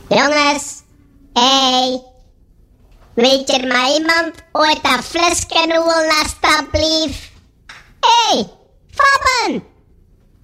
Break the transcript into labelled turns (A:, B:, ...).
A: Jongens, hey, weet er maar iemand ooit dat flesje holen alstublieft?